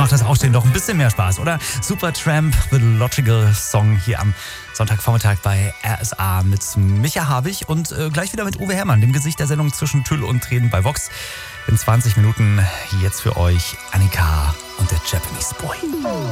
macht das Aufstehen doch ein bisschen mehr Spaß, oder? Supertramp, The Logical Song hier am Sonntagvormittag bei RSA mit Micha Habich und gleich wieder mit Uwe Herrmann, dem Gesicht der Sendung zwischen Tüll und Tränen bei Vox. In 20 Minuten jetzt für euch Annika und der Japanese Boy.